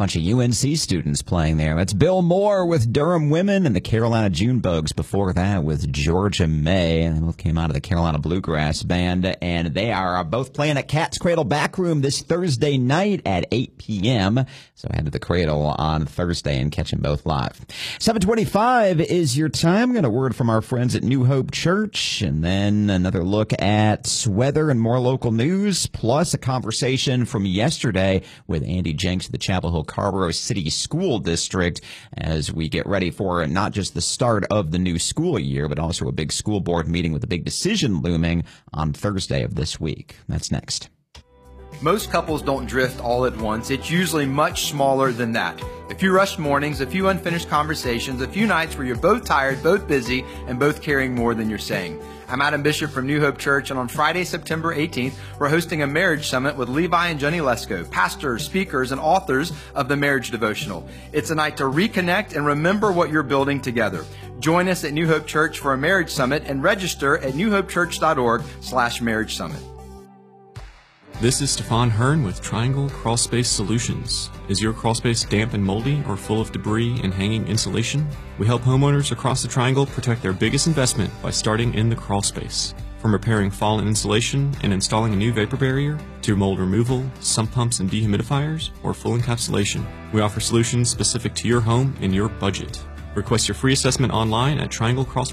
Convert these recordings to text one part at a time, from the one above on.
Bunch of UNC students playing there. That's Bill Moore with Durham Women and the Carolina Junebugs. Before that with Georgia May. They both came out of the Carolina Bluegrass Band, and they are both playing at Cat's Cradle Backroom this Thursday night at 8 p.m. So head to the Cradle on Thursday and catch them both live. 7:25 is your time. Got a word from our friends at New Hope Church, and then another look at weather and more local news, plus a conversation from yesterday with Andy Jenks of the Chapel Hill Carrboro City School District as we get ready for not just the start of the new school year, but also a big school board meeting with a big decision looming on Thursday of this week. That's next. Most couples don't drift all at once. It's usually much smaller than that. A few rushed mornings, a few unfinished conversations, a few nights where you're both tired, both busy, and both carrying more than you're saying. I'm Adam Bishop from New Hope Church, and on Friday, September 18th, we're hosting a marriage summit with Levi and Jenny Lesko, pastors, speakers, and authors of the Marriage Devotional. It's a night to reconnect and remember what you're building together. Join us at New Hope Church for a marriage summit and register at newhopechurch.org/marriage summit. This is Stefan Hearn with Triangle Crawl Space Solutions. Is your crawl space damp and moldy or full of debris and hanging insulation? We help homeowners across the Triangle protect their biggest investment by starting in the crawl space. From repairing fallen insulation and installing a new vapor barrier, to mold removal, sump pumps and dehumidifiers, or full encapsulation, we offer solutions specific to your home and your budget. Request your free assessment online at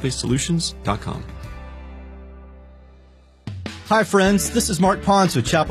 trianglecrawlspacesolutions.com. Hi friends, this is Mark Pons with Chapel